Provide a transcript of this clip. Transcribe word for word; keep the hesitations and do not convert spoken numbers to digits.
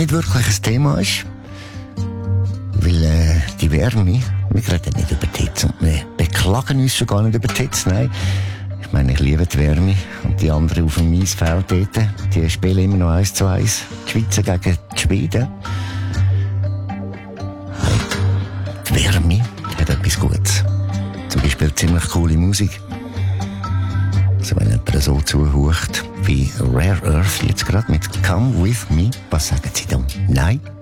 nicht wirklich ein Thema ist. Weil äh, die Wärme, wir reden nicht über die Hitze und wir beklagen uns schon gar nicht über die Hitze, nein. Ich meine, ich liebe die Wärme und die anderen auf dem Eisfeld dort, die spielen immer noch eins zu eins. Die Schweizer gegen die Schweden. Hey, die Wärme hat etwas Gutes. Zum Beispiel ziemlich coole Musik. Also wenn jemand so zuhört wie Rare Earth jetzt gerade mit Come With Me, was sagen Sie dann? Nein?